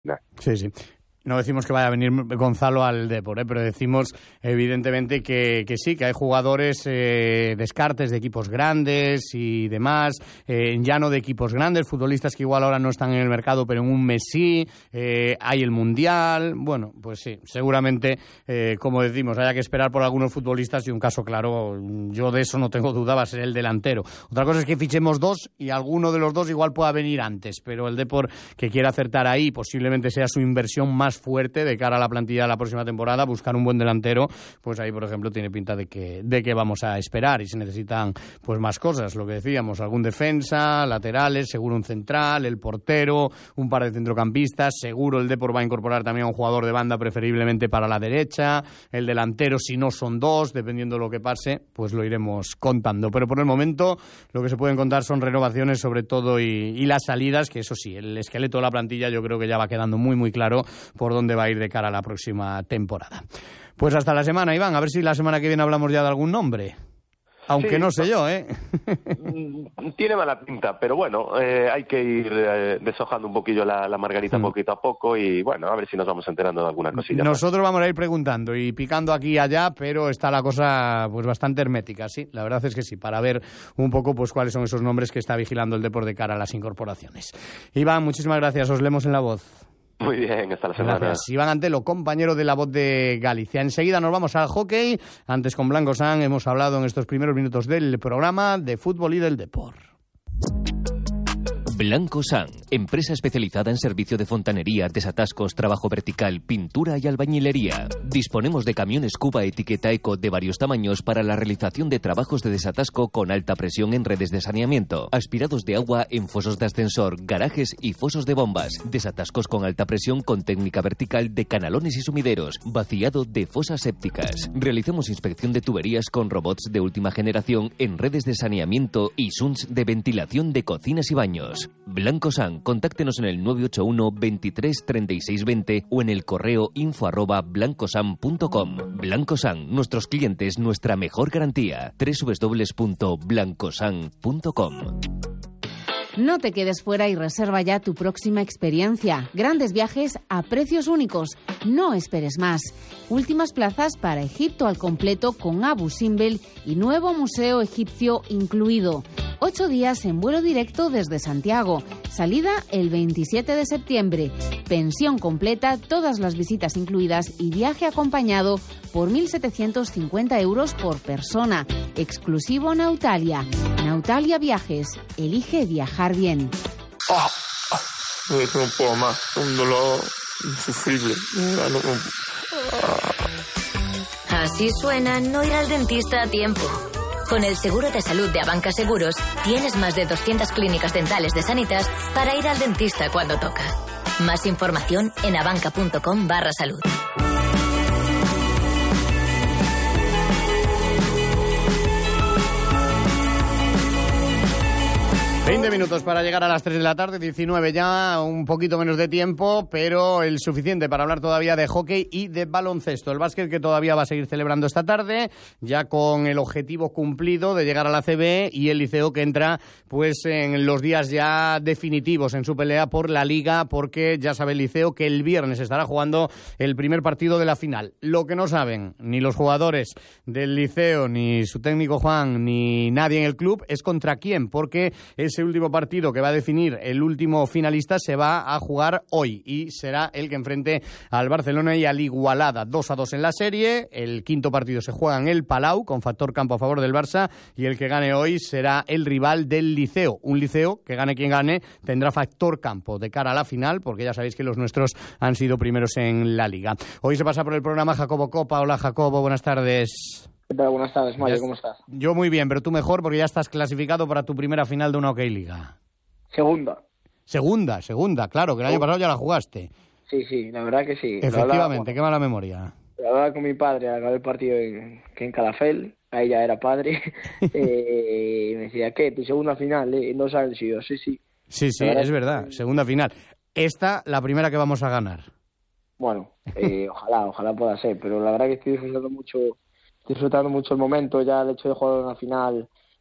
Sí, sí. No decimos que vaya a venir Gonzalo al Depor, pero decimos evidentemente que sí, que hay jugadores descartes de equipos grandes y demás, ya no de equipos grandes, futbolistas que igual ahora no están en el mercado, pero en un mes sí, hay el Mundial. Bueno, pues sí, seguramente, como decimos, haya que esperar por algunos futbolistas y un caso claro, yo de eso no tengo duda, va a ser el delantero. Otra cosa es que fichemos dos y alguno de los dos igual pueda venir antes, pero el Depor que quiera acertar ahí posiblemente sea su inversión más fuerte de cara a la plantilla de la próxima temporada, buscar un buen delantero, pues ahí por ejemplo tiene pinta de que vamos a esperar, y se necesitan pues más cosas, lo que decíamos, algún defensa, laterales, seguro un central, el portero, un par de centrocampistas, seguro el Depor va a incorporar también a un jugador de banda preferiblemente para la derecha, el delantero si no son dos, dependiendo de lo que pase, pues lo iremos contando, pero por el momento lo que se pueden contar son renovaciones sobre todo y las salidas, que eso sí, el esqueleto de la plantilla yo creo que ya va quedando muy muy claro por dónde va a ir de cara a la próxima temporada. Pues hasta la semana, Iván, a ver si la semana que viene hablamos ya de algún nombre. Aunque sí, no sé yo, Tiene mala pinta, pero bueno, hay que ir deshojando un poquillo la margarita poquito a poco y bueno, a ver si nos vamos enterando de alguna cosilla. Nosotros vamos a ir preguntando y picando aquí y allá, pero está la cosa pues bastante hermética, sí, la verdad es que sí, para ver un poco pues cuáles son esos nombres que está vigilando el Depor de cara a las incorporaciones. Iván, muchísimas gracias, os leemos en La Voz. Muy bien, hasta la semana. Gracias. Iván Antelo, compañero de La Voz de Galicia. Enseguida nos vamos al hockey. Antes con Blanco San hemos hablado en estos primeros minutos del programa de fútbol y del Depor. Blanco San, empresa especializada en servicio de fontanería, desatascos, trabajo vertical, pintura y albañilería. Disponemos de camiones Cuba etiqueta Eco de varios tamaños para la realización de trabajos de desatasco con alta presión en redes de saneamiento, aspirados de agua en fosos de ascensor, garajes y fosos de bombas, desatascos con alta presión con técnica vertical de canalones y sumideros, vaciado de fosas sépticas. Realizamos inspección de tuberías con robots de última generación en redes de saneamiento y sunts de ventilación de cocinas y baños. Blanco San, contáctenos en el 981 23 36 20 o en el correo info@blancosan.com. Blanco San, nuestros clientes, nuestra mejor garantía. www.blancosan.com. No te quedes fuera y reserva ya tu próxima experiencia. Grandes viajes a precios únicos. No esperes más. Últimas plazas para Egipto al completo con Abu Simbel y nuevo museo egipcio incluido. 8 días en vuelo directo desde Santiago. Salida el 27 de septiembre. Pensión completa, todas las visitas incluidas y viaje acompañado por 1.750 euros por persona. Exclusivo Nautalia. Nautalia Viajes. Elige viajar bien. No puedo más. Un dolor insufrible. Así suena no ir al dentista a tiempo. Con el seguro de salud de Abanca Seguros, tienes más de 200 clínicas dentales de Sanitas para ir al dentista cuando toca. Más información en abanca.com/salud. 20 minutos para llegar a las 3 de la tarde, 19 ya, un poquito menos de tiempo, pero el suficiente para hablar todavía de hockey y de baloncesto. El básquet que todavía va a seguir celebrando esta tarde, ya con el objetivo cumplido de llegar a la CB, y el Liceo que entra pues en los días ya definitivos en su pelea por la Liga, porque ya sabe el Liceo que el viernes estará jugando el primer partido de la final. Lo que no saben ni los jugadores del Liceo, ni su técnico Juan, ni nadie en el club, es contra quién, porque ese último partido que va a definir el último finalista se va a jugar hoy y será el que enfrente al Barcelona y al Igualada. 2-2 en la serie. El quinto partido se juega en el Palau con factor campo a favor del Barça, y el que gane hoy será el rival del Liceo. Un Liceo que gane quien gane tendrá factor campo de cara a la final, porque ya sabéis que los nuestros han sido primeros en la Liga. Hoy se pasa por el programa Jacobo Copa. Hola Jacobo, buenas tardes. ¿Qué tal? Buenas tardes, Mario, ¿cómo estás? Yo muy bien, pero tú mejor porque ya estás clasificado para tu primera final de una OK Liga. Segunda, claro, que el año pasado ya la jugaste. Sí, la verdad que sí. Efectivamente, qué mala memoria. Hablaba con mi padre al acabar el partido en Calafell, ahí ya era padre, y me decía, ¿qué? ¿Tu segunda final? No sabes si yo, sí. Sí, es verdad, segunda final. Esta, la primera que vamos a ganar. Bueno, ojalá pueda ser, pero la verdad que estoy disfrutando mucho el momento, ya el hecho de jugar una final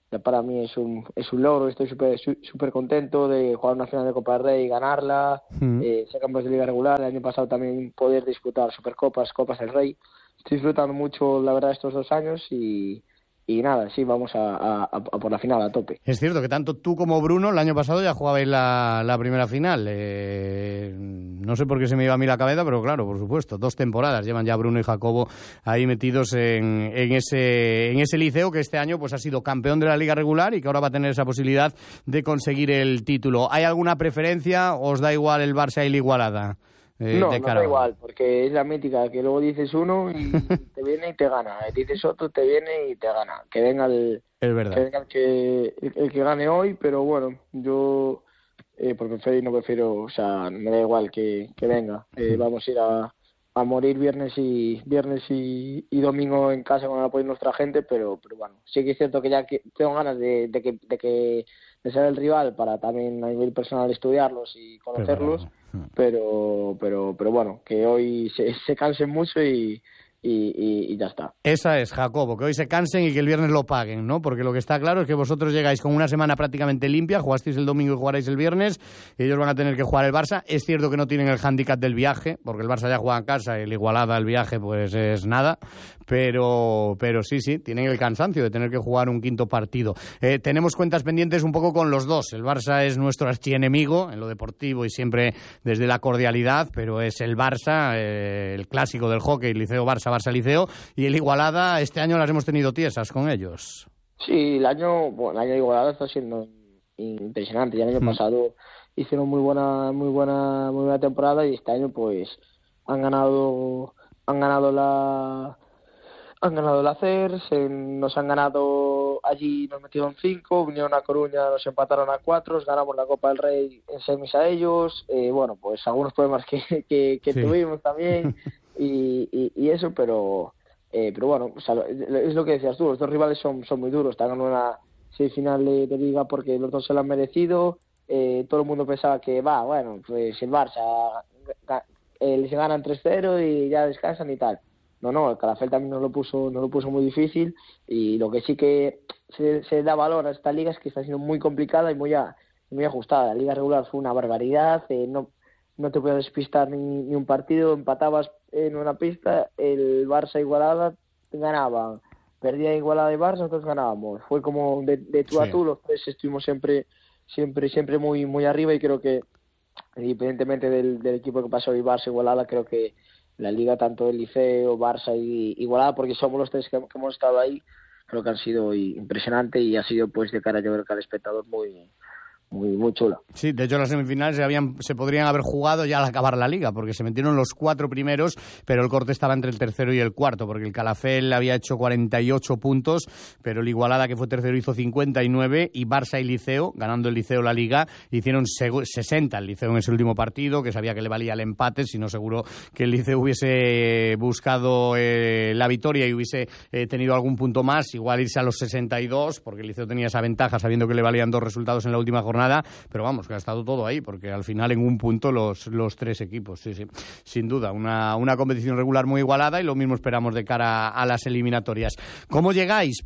para mí es un logro. Estoy súper contento de jugar una final de Copa del Rey y ganarla, ser campeón de Liga Regular, el año pasado también poder disputar Supercopas, Copas del Rey. Estoy disfrutando mucho, la verdad, estos 2 años y nada, sí, vamos a por la final a tope. Es cierto que tanto tú como Bruno el año pasado ya jugabais la primera final. No sé por qué se me iba a mí la cabeza, pero claro, por supuesto, 2 temporadas llevan ya Bruno y Jacobo ahí metidos en ese Liceo que este año pues ha sido campeón de la Liga Regular y que ahora va a tener esa posibilidad de conseguir el título. ¿Hay alguna preferencia o os da igual el Barça y el Igualada? No da igual, porque es la mítica que luego dices uno y te viene y te gana, dices otro, te viene y te gana. Que venga el que gane hoy, pero bueno, yo por prefiero, o sea, me da igual que venga. Vamos a ir a morir viernes y domingo en casa con el apoyo de nuestra gente, pero bueno, sí que es cierto que ya que tengo ganas de ser el rival para también a nivel personal estudiarlos y conocerlos, pero bueno, que hoy se cansen mucho y ya está. Esa es, Jacobo, que hoy se cansen y que el viernes lo paguen, ¿no? Porque lo que está claro es que vosotros llegáis con una semana prácticamente limpia, jugasteis el domingo y jugaréis el viernes, y ellos van a tener que jugar el Barça. Es cierto que no tienen el hándicap del viaje, porque el Barça ya juega en casa y el Igualada el viaje pues es nada, pero sí, tienen el cansancio de tener que jugar un quinto partido. Tenemos cuentas pendientes un poco con los dos. El Barça es nuestro archienemigo en lo deportivo y siempre desde la cordialidad, pero es el Barça, el clásico del hockey, Liceo-Barça, Barça-Liceo, y el Igualada este año las hemos tenido tiesas con ellos. Sí, el año de Igualada está siendo impresionante. Ya el año pasado hicieron muy buena temporada y este año pues han ganado la CERS, nos han ganado allí, nos metieron 5, vinieron a Coruña, nos empataron a 4, ganamos la Copa del Rey en semis a ellos, bueno, pues algunos problemas que tuvimos también y eso, pero bueno, o sea, es lo que decías tú, los dos rivales son muy duros, están en una semifinal de Liga porque los dos se lo han merecido, todo el mundo pensaba que bueno, pues el Barça se ganan 3-0 y ya descansan y tal. No, el Calafell también nos lo puso muy difícil y lo que sí que se da valor a esta liga es que está siendo muy complicada y muy ajustada. La liga regular fue una barbaridad, no te podías despistar ni un partido, empatabas en una pista, el Barça Igualada ganaban, perdía Igualada y Barça, nosotros ganábamos. Fue como de tú a tú, los tres estuvimos siempre muy arriba y creo que independientemente del equipo que pasó y Barça Igualada, creo que la liga, tanto el Liceo, Barça y Igualada, porque somos los tres que hemos estado ahí, creo que han sido impresionantes y ha sido pues de cara, yo creo que al espectador muy chula. Sí, de hecho las semifinales se podrían haber jugado ya al acabar la liga, porque se metieron los 4 primeros, pero el corte estaba entre el tercero y el cuarto, porque el Calafell había hecho 48 puntos, pero el Igualada, que fue tercero, hizo 59, y Barça y Liceo, ganando el Liceo la liga, hicieron 60. El Liceo en ese último partido, que sabía que le valía el empate, si no seguro que el Liceo hubiese buscado la victoria y hubiese tenido algún punto más, igual irse a los 62, porque el Liceo tenía esa ventaja sabiendo que le valían 2 resultados en la última jornada. Pero vamos, que ha estado todo ahí, porque al final en un punto los 3 equipos, sí, sin duda, una competición regular muy igualada y lo mismo esperamos de cara a las eliminatorias. ¿Cómo llegáis?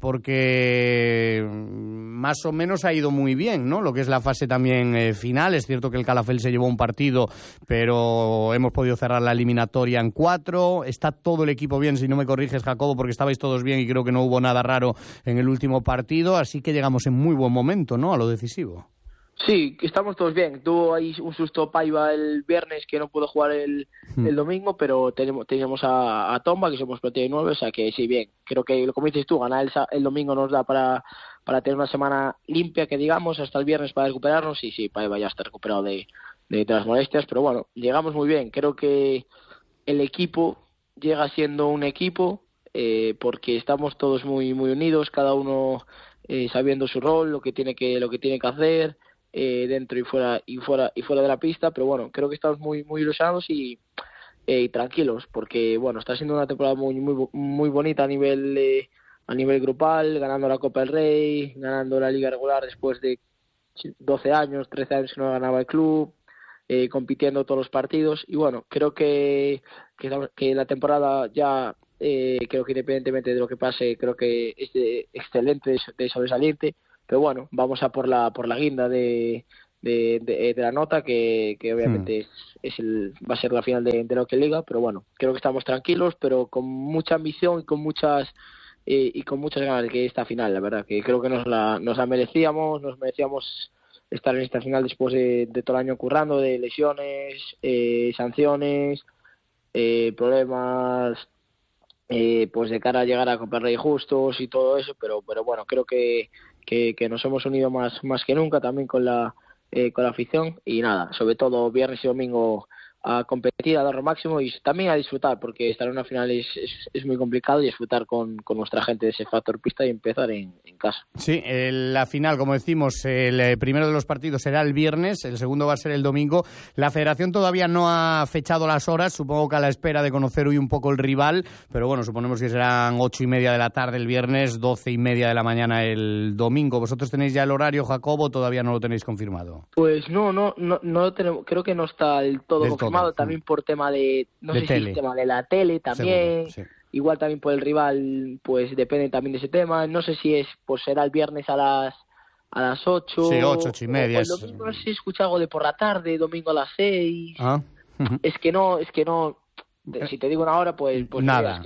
Porque más o menos ha ido muy bien, ¿no? Lo que es la fase también final, es cierto que el Calafell se llevó un partido, pero hemos podido cerrar la eliminatoria en 4, está todo el equipo bien, si no me corriges, Jacobo, porque estabais todos bien y creo que no hubo nada raro en el último partido, así que llegamos en muy buen momento, ¿no?, a lo decisivo. Sí, estamos todos bien. Tuvo ahí un susto Paiva el viernes que no pudo jugar el domingo, pero teníamos a Tomba, que somos plantilla 9, o sea que sí, bien. Creo que, como dices tú, ganar el domingo nos da para tener una semana limpia, que digamos, hasta el viernes para recuperarnos, y sí, Paiva ya está recuperado de las molestias, pero bueno, llegamos muy bien. Creo que el equipo llega siendo un equipo, porque estamos todos muy unidos, cada uno sabiendo su rol, lo que tiene que hacer, dentro y fuera de la pista, pero bueno, creo que estamos muy ilusionados y tranquilos, porque bueno, está siendo una temporada muy bonita a nivel grupal, ganando la Copa del Rey, ganando la Liga Regular después de 13 años que no ganaba el club, compitiendo todos los partidos, y bueno, creo que la temporada ya, creo que independientemente de lo que pase, creo que es excelente, de sobresaliente. bueno, vamos a por la guinda de la nota, que obviamente va a ser la final de la Hockey Liga, pero bueno, creo que estamos tranquilos, pero con mucha ambición y con muchas ganas de que esta final, la verdad, que creo que nos la merecíamos estar en esta final después de todo el año currando, de lesiones, sanciones, problemas, pues de cara a llegar a Copa Rey justos y todo eso, pero bueno, creo que nos hemos unido más que nunca también con la afición, y nada, sobre todo viernes y domingo a competir, a dar lo máximo y también a disfrutar, porque estar en una final es muy complicado, y disfrutar con nuestra gente de ese factor pista y empezar en casa. Sí, la final, como decimos, el primero de los partidos será el viernes, el segundo va a ser el domingo. La Federación todavía no ha fechado las horas, supongo que a la espera de conocer hoy un poco el rival, pero bueno, suponemos que serán 8:30 de la tarde el viernes, 12:30 de la mañana el domingo. ¿Vosotros tenéis ya el horario, Jacobo, o todavía no lo tenéis confirmado? Pues no lo tenemos, creo que no está del todo confirmado. También por tema de tema de la tele también. Seguro, sí. Igual también por el rival, pues depende también de ese tema. No sé si será el viernes a las 8. Sí, 8:30. El domingo no sé si escucha algo de por la tarde, domingo a las 6. Es que no. Si te digo una hora, pues nada.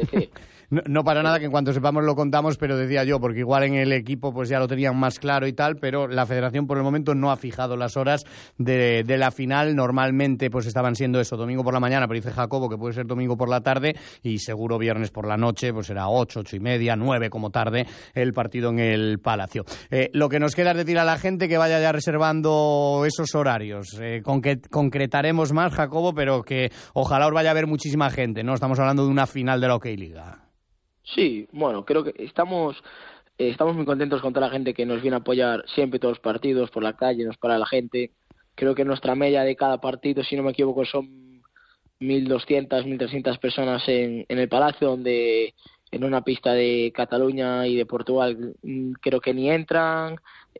No para nada, que en cuanto sepamos lo contamos, pero decía yo, porque igual en el equipo pues ya lo tenían más claro y tal, pero la Federación por el momento no ha fijado las horas de la final. Normalmente pues estaban siendo eso, domingo por la mañana, pero dice Jacobo que puede ser domingo por la tarde, y seguro viernes por la noche, pues será 8:30, 9 como tarde el partido en el Palacio. Lo que nos queda es decir a la gente que vaya ya reservando esos horarios. Concretaremos más, Jacobo, pero que ojalá os vaya a ver muchísima gente, ¿no? Estamos hablando de una final de la Hockey Liga. Sí, bueno, creo que estamos muy contentos con toda la gente que nos viene a apoyar siempre todos los partidos por la calle, nos para la gente. Creo que nuestra media de cada partido, si no me equivoco, son 1.200, 1.300 personas en el Palacio, donde en una pista de Cataluña y de Portugal creo que ni entran.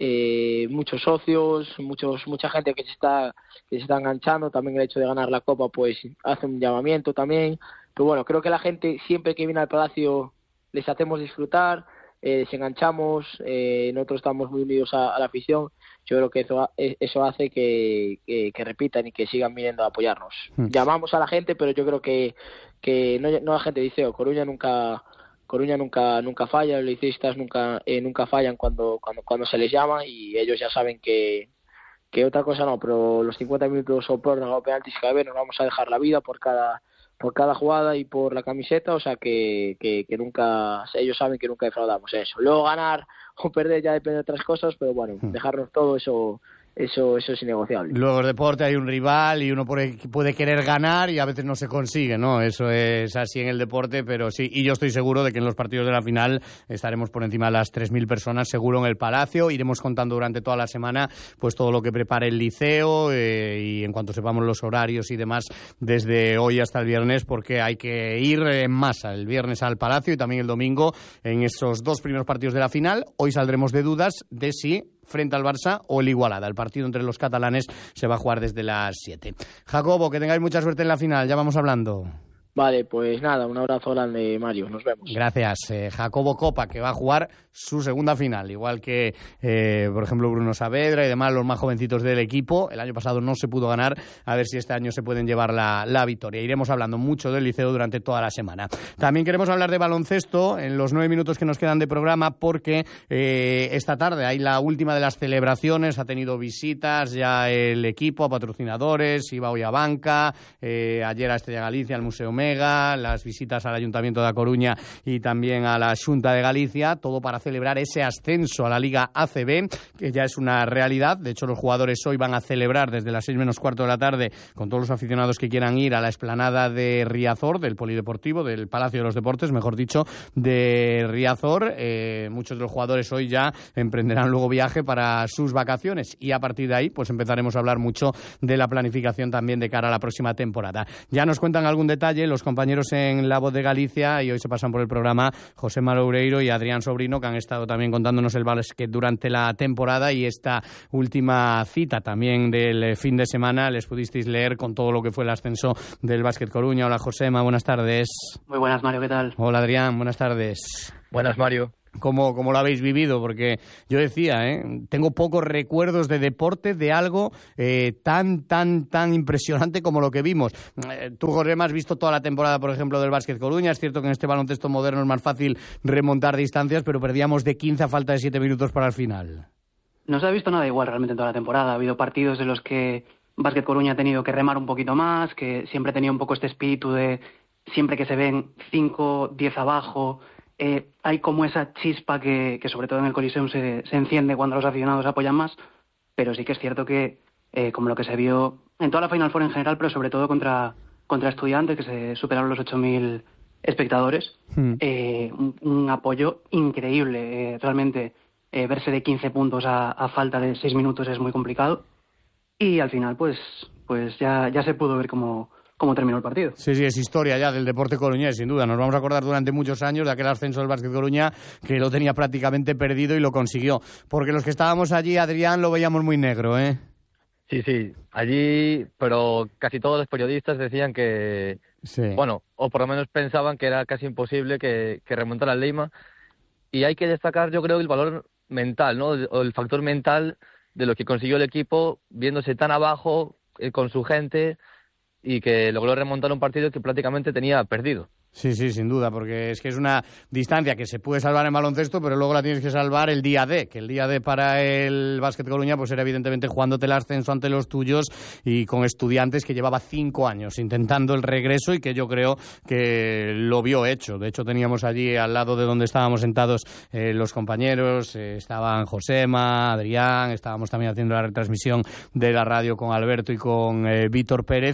Muchos socios, mucha gente que se está enganchando. También el hecho de ganar la Copa pues hace un llamamiento también. Pero bueno, creo que la gente, siempre que viene al Palacio, les hacemos disfrutar, les enganchamos, nosotros estamos muy unidos a la afición. Yo creo que eso hace que repitan y que sigan viniendo a apoyarnos. Llamamos a la gente, pero yo creo que no la gente dice, Coruña nunca falla, los liceístas nunca fallan cuando se les llama, y ellos ya saben que otra cosa no, pero los 50 minutos o prórroga o penaltis cada vez nos vamos a dejar la vida por cada jugada y por la camiseta, o sea que nunca, ellos saben que nunca defraudamos eso. Luego ganar o perder ya depende de otras cosas, pero bueno, dejarnos todo eso es innegociable. Luego el deporte, hay un rival y uno puede querer ganar y a veces no se consigue, ¿no? Eso es así en el deporte, pero sí, y yo estoy seguro de que en los partidos de la final estaremos por encima de las 3.000 personas seguro en el Palacio. Iremos contando durante toda la semana pues todo lo que prepare el Liceo, y en cuanto sepamos los horarios y demás desde hoy hasta el viernes, porque hay que ir en masa el viernes al Palacio y también el domingo en esos dos primeros partidos de la final. Hoy saldremos de dudas de si frente al Barça o el Igualada. El partido entre los catalanes se va a jugar desde las 7. Jacobo, que tengáis mucha suerte en la final, ya vamos hablando. Vale, pues nada, un abrazo grande, Mario, nos vemos. Gracias. Jacobo Copa, que va a jugar su segunda final, igual que, por ejemplo, Bruno Saavedra y demás, los más jovencitos del equipo. El año pasado no se pudo ganar, a ver si este año se pueden llevar la victoria. Iremos hablando mucho del Liceo durante toda la semana. También queremos hablar de baloncesto en los 9 minutos que nos quedan de programa, porque esta tarde hay la última de las celebraciones, ha tenido visitas ya el equipo a patrocinadores, iba hoy a banca, ayer a Estrella Galicia, al Museo Omega, las visitas al Ayuntamiento de A Coruña y también a la Xunta de Galicia, todo para celebrar ese ascenso a la Liga ACB, que ya es una realidad. De hecho, los jugadores hoy van a celebrar desde las 6 menos cuarto de la tarde, con todos los aficionados que quieran ir, a la explanada de Riazor, del Polideportivo, del Palacio de los Deportes, mejor dicho, de Riazor. Muchos de los jugadores hoy ya emprenderán luego viaje para sus vacaciones, y a partir de ahí pues empezaremos a hablar mucho de la planificación también de cara a la próxima temporada. Ya nos cuentan algún detalle los compañeros en La Voz de Galicia, y hoy se pasan por el programa José Maloureiro y Adrián Sobrino, que han estado también contándonos el básquet durante la temporada, y esta última cita también del fin de semana les pudisteis leer con todo lo que fue el ascenso del Básquet Coruña. Hola Josema, buenas tardes. Muy buenas, Mario, ¿qué tal? Hola Adrián, buenas tardes. Buenas, Mario. cómo lo habéis vivido, porque yo decía, tengo pocos recuerdos de deporte, de algo tan impresionante como lo que vimos. Tú, Josema, has visto toda la temporada, por ejemplo, del Básquet Coruña. Es cierto que en este baloncesto moderno es más fácil remontar distancias, pero perdíamos de 15 a falta de 7 minutos para el final. No se ha visto nada igual realmente en toda la temporada. Ha habido partidos en los que Básquet Coruña ha tenido que remar un poquito más, que siempre tenía un poco este espíritu de siempre que se ven 5, 10 abajo, hay como esa chispa que sobre todo en el Coliseum se enciende cuando los aficionados apoyan más, pero sí que es cierto que como lo que se vio en toda la Final Four en general, pero sobre todo contra Estudiantes, que se superaron los 8.000 espectadores, un apoyo increíble. Realmente verse de 15 puntos a falta de 6 minutos es muy complicado, y al final pues ya se pudo ver cómo terminó el partido. Sí, es historia ya del deporte coruñés, sin duda. Nos vamos a acordar durante muchos años de aquel ascenso del Básquet Coruña, que lo tenía prácticamente perdido y lo consiguió. Porque los que estábamos allí, Adrián, lo veíamos muy negro, ¿eh? Sí, allí, pero casi todos los periodistas decían que, bueno, o por lo menos pensaban que era casi imposible que remontara el Leima. Y hay que destacar, yo creo, el valor mental, ¿no? O el factor mental de lo que consiguió el equipo, viéndose tan abajo con su gente, y que logró remontar un partido que prácticamente tenía perdido. Sí, sin duda, porque es que es una distancia que se puede salvar en baloncesto, pero luego la tienes que salvar el día D, que el día D para el Básquet Coruña pues era evidentemente jugándote el ascenso ante los tuyos y con Estudiantes, que llevaba 5 años intentando el regreso y que yo creo que lo vio hecho. De hecho, teníamos allí al lado de donde estábamos sentados los compañeros, estaban Josema, Adrián, estábamos también haciendo la retransmisión de la radio con Alberto y con Víctor Pérez,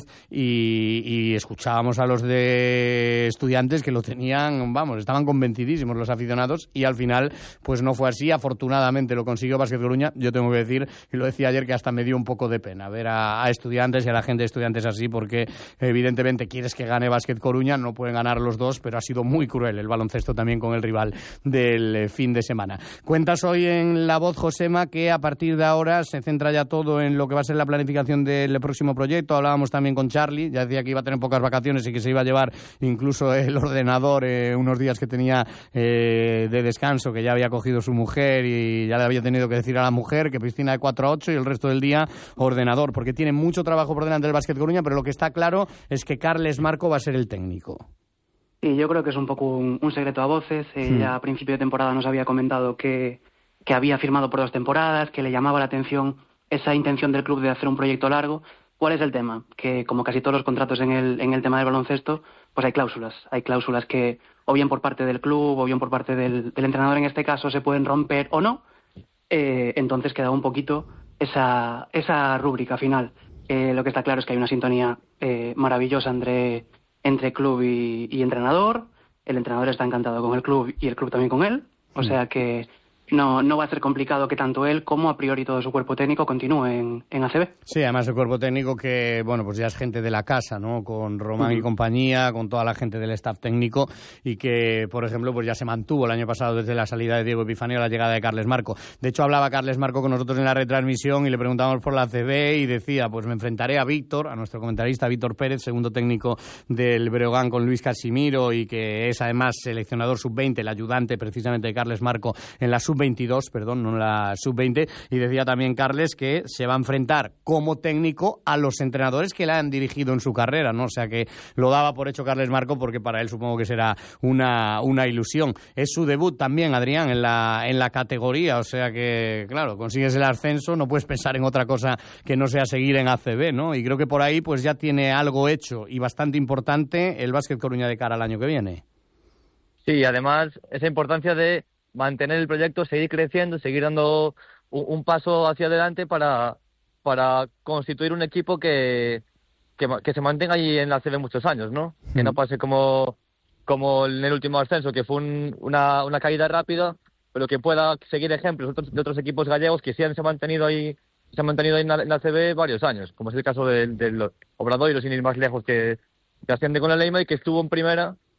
y escuchábamos a los de Estudiantes que lo tenían, estaban convencidísimos los aficionados, y al final pues no fue así. Afortunadamente lo consiguió Básquet Coruña. Yo tengo que decir, y lo decía ayer, que hasta me dio un poco de pena ver a Estudiantes y a la gente de Estudiantes así, porque evidentemente quieres que gane Básquet Coruña, no pueden ganar los dos, pero ha sido muy cruel el baloncesto también con el rival del fin de semana. Cuentas hoy en La Voz, Josema, que a partir de ahora se centra ya todo en lo que va a ser la planificación del próximo proyecto. Hablábamos también con Charlie, ya decía que iba a tener pocas vacaciones y que se iba a llevar incluso el ordenador unos días que tenía de descanso, que ya había cogido su mujer y ya le había tenido que decir a la mujer que piscina de 4 a 8 y el resto del día ordenador, porque tiene mucho trabajo por delante del Básquet Coruña, pero lo que está claro es que Carles Marco va a ser el técnico. Y yo creo que es un poco un secreto a voces. Ya a principio de temporada nos había comentado que había firmado por 2 temporadas, que le llamaba la atención esa intención del club de hacer un proyecto largo. ¿Cuál es el tema? Que como casi todos los contratos en el tema del baloncesto, pues hay cláusulas que o bien por parte del club o bien por parte del entrenador en este caso se pueden romper o no. Entonces queda un poquito esa rúbrica final. Lo que está claro es que hay una sintonía maravillosa entre club y entrenador. El entrenador está encantado con el club y el club también con él, o sea que no va a ser complicado que tanto él como a priori todo su cuerpo técnico continúe en ACB. Sí, además el cuerpo técnico que, pues ya es gente de la casa, ¿no? Con Román y compañía, con toda la gente del staff técnico, y que, por ejemplo, pues ya se mantuvo el año pasado desde la salida de Diego Epifanio a la llegada de Carles Marco. De hecho, hablaba Carles Marco con nosotros en la retransmisión y le preguntábamos por la ACB y decía, pues me enfrentaré a Víctor, a nuestro comentarista Víctor Pérez, segundo técnico del Breogán con Luis Casimiro, y que es además seleccionador sub-20, el ayudante precisamente de Carles Marco en la sub-22, perdón, no en la sub-20, y decía también Carles que se va a enfrentar como técnico a los entrenadores que le han dirigido en su carrera, ¿no? O sea que lo daba por hecho Carles Marco, porque para él supongo que será una ilusión. Es su debut también, Adrián, en la categoría, o sea que, claro, consigues el ascenso, no puedes pensar en otra cosa que no sea seguir en ACB, ¿no? Y creo que por ahí pues ya tiene algo hecho y bastante importante el Básquet Coruña de cara al año que viene. Sí, además esa importancia de mantener el proyecto, seguir creciendo, seguir dando un paso hacia adelante para constituir un equipo que se mantenga allí en la ACB muchos años, ¿no? Que no pase como en el último ascenso, que fue una caída rápida, pero que pueda seguir ejemplos de otros equipos gallegos que sí se han mantenido ahí en la ACB varios años, como es el caso del Obradoiro, sin ir más lejos, que asciende con la Leima y que estuvo en primera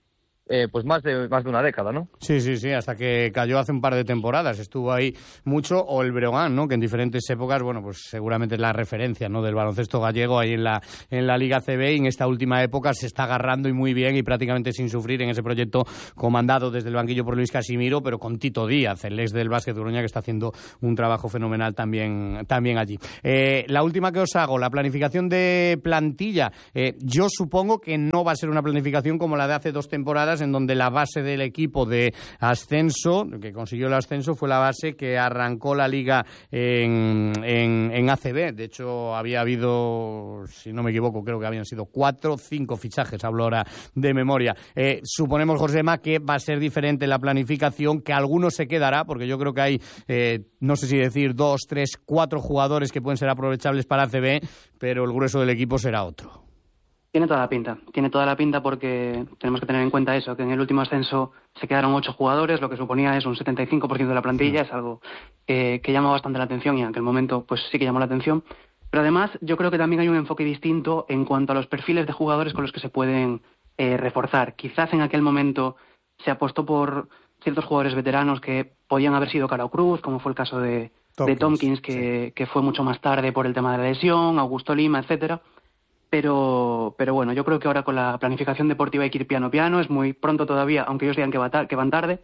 pues más de una década, ¿no? Sí, hasta que cayó hace un par de temporadas, estuvo ahí mucho, o el Breogán, ¿no? Que en diferentes épocas, bueno, pues seguramente es la referencia, ¿no? Del baloncesto gallego ahí en la Liga CB, y en esta última época se está agarrando y muy bien y prácticamente sin sufrir en ese proyecto comandado desde el banquillo por Luis Casimiro, pero con Tito Díaz, el ex del Básquet de Uruña, que está haciendo un trabajo fenomenal también allí. La última que os hago, la planificación de plantilla. Yo supongo que no va a ser una planificación como la de hace 2 temporadas, en donde la base del equipo de ascenso, que consiguió el ascenso, fue la base que arrancó la liga en ACB. De hecho, había habido, si no me equivoco, creo que habían sido 4 o 5 fichajes, hablo ahora de memoria. Suponemos, Josema, que va a ser diferente la planificación, que algunos se quedará, porque yo creo que hay, no sé si decir 2, 3, 4 jugadores que pueden ser aprovechables para ACB, pero el grueso del equipo será otro. Tiene toda la pinta porque tenemos que tener en cuenta eso, que en el último ascenso se quedaron 8 jugadores, lo que suponía es un 75% de la plantilla, es algo que llama bastante la atención, y en aquel momento pues sí que llamó la atención. Pero además yo creo que también hay un enfoque distinto en cuanto a los perfiles de jugadores con los que se pueden reforzar. Quizás en aquel momento se apostó por ciertos jugadores veteranos que podían haber sido cara o cruz, como fue el caso de Tompkins, que fue mucho más tarde por el tema de la lesión, Augusto Lima, etcétera. Pero bueno, yo creo que ahora con la planificación deportiva hay que ir piano, es muy pronto todavía, aunque ellos digan que van tarde.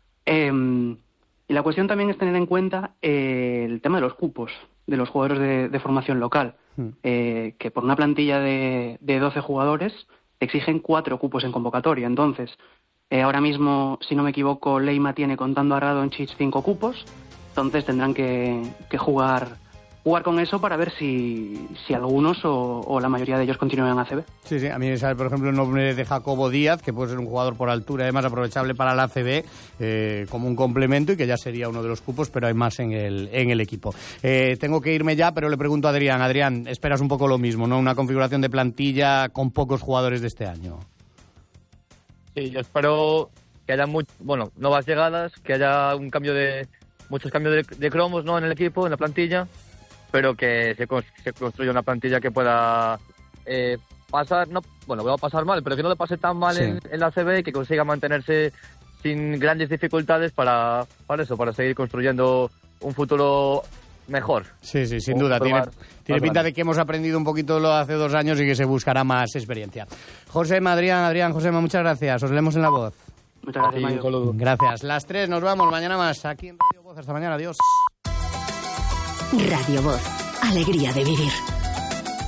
Y la cuestión también es tener en cuenta el tema de los cupos de los jugadores de formación local, que por una plantilla de 12 jugadores exigen 4 cupos en convocatoria. Entonces, ahora mismo, si no me equivoco, Leima tiene, contando a Radonjic, 5 cupos, entonces tendrán que jugar con eso para ver si algunos o la mayoría de ellos continúan en ACB. Sí, a mí me sale, por ejemplo, el nombre de Jacobo Díaz, que puede ser un jugador por altura, además aprovechable para la ACB, como un complemento, y que ya sería uno de los cupos, pero hay más en el equipo. Tengo que irme ya, pero le pregunto a Adrián. Adrián, esperas un poco lo mismo, ¿no? Una configuración de plantilla con pocos jugadores de este año. Sí, yo espero que haya nuevas llegadas, que haya muchos cambios de cromos, ¿no? En el equipo, en la plantilla, pero que se construya una plantilla que pueda pasar, voy a pasar mal, pero que no le pase tan mal en la CB, y que consiga mantenerse sin grandes dificultades para seguir construyendo un futuro mejor. Sí, sin duda. Tiene pinta de que hemos aprendido un poquito lo de hace 2 años y que se buscará más experiencia. Josema, Adrián, Josema, muchas gracias. Os leemos en La Voz. Muchas gracias, Mayo. Gracias. Las 3, nos vamos. Mañana más aquí en Radio Voz. Hasta mañana. Adiós. Radio Voz. Alegría de vivir.